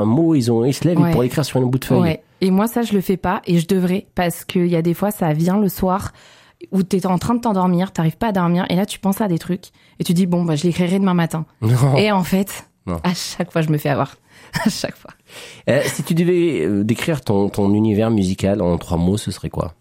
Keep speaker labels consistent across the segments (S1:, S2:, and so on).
S1: un mot, ils se lèvent, ils pourraient écrire sur un bout de feuille.
S2: Ouais. Et moi, ça, je le fais pas et je devrais parce qu'il y a des fois, ça vient le soir où t'es en train de t'endormir, t'arrives pas à dormir et là, tu penses à des trucs et tu dis, bon, bah, je l'écrirai demain matin.
S1: Non.
S2: Et en fait,
S1: Non.
S2: à chaque fois, je me fais avoir. À chaque fois.
S1: Si tu devais décrire ton univers musical en 3 mots, ce serait quoi?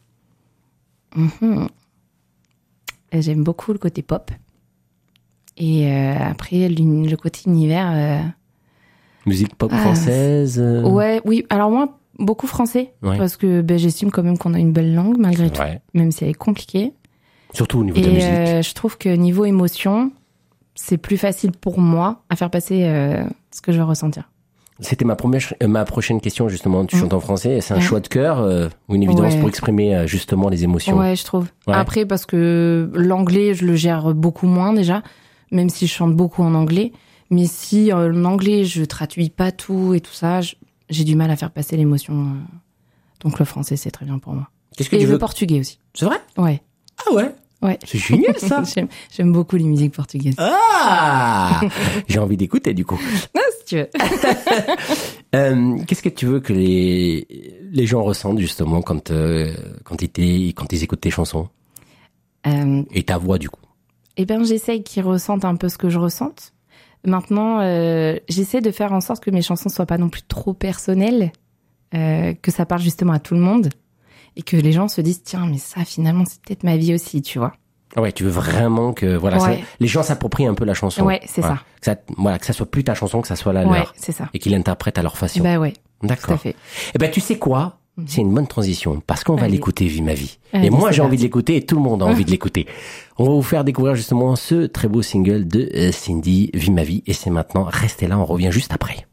S2: J'aime beaucoup le côté pop. Et après, le côté univers...
S1: Musique pop française
S2: Ouais, oui. Alors moi, beaucoup français.
S1: Ouais.
S2: Parce que j'estime quand même qu'on a une belle langue, malgré tout.
S1: Ouais.
S2: Même si elle est compliquée.
S1: Surtout au niveau de la musique.
S2: Je trouve que niveau émotion, c'est plus facile pour moi à faire passer ce que je veux ressentir.
S1: C'était ma prochaine question, justement. Tu chantes en français. C'est un choix de cœur ou une évidence pour exprimer justement les émotions?
S2: Ouais, je trouve.
S1: Ouais.
S2: Après, parce que l'anglais, je le gère beaucoup moins déjà, même si je chante beaucoup en anglais. Mais si en anglais, je traduis pas tout et tout ça, j'ai du mal à faire passer l'émotion. Donc le français, c'est très bien pour moi.
S1: Qu'est-ce que
S2: et
S1: tu veux?
S2: le portugais aussi.
S1: C'est vrai?
S2: Ouais.
S1: Ah ouais?
S2: Ouais.
S1: C'est génial, ça.
S2: J'aime beaucoup les musiques portugaises.
S1: Ah! J'ai envie d'écouter, du coup.
S2: Ah, si tu veux.
S1: Qu'est-ce que tu veux que les gens ressentent, justement, quand ils écoutent tes chansons? Et ta voix, du coup?
S2: Eh ben, j'essaye qu'ils ressentent un peu ce que je ressente. Maintenant, j'essaie de faire en sorte que mes chansons soient pas non plus trop personnelles, que ça parle justement à tout le monde. Et que les gens se disent, tiens, mais ça, finalement, c'est peut-être ma vie aussi, tu vois.
S1: Ouais, tu veux vraiment que les gens s'approprient un peu la chanson.
S2: Ouais, c'est ça.
S1: Que ça soit plus ta chanson, que ça soit la leur.
S2: Ouais, c'est ça.
S1: Et qu'ils l'interprètent à leur façon.
S2: Bah ouais.
S1: D'accord.
S2: Tout à fait.
S1: Eh ben, tu sais quoi? C'est une bonne transition parce qu'on va l'écouter, Vie ma vie.
S2: Allez,
S1: et moi,
S2: c'est
S1: j'ai envie
S2: parti.
S1: de l'écouter et tout le monde a envie de l'écouter. On va vous faire découvrir justement ce très beau single de Cindy, Vie ma vie. Et c'est maintenant. Restez là, on revient juste après.